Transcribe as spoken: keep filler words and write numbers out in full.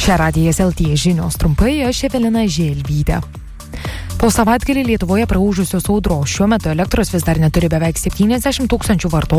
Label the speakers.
Speaker 1: Čia Radijas L T žinios trumpai, aš Evelina Želvytė. Po savaitgalį Lietuvoje praūžusios audros šiuo metu elektros vis dar neturi beveik septyniasdešimt tūkstančių vartotojų.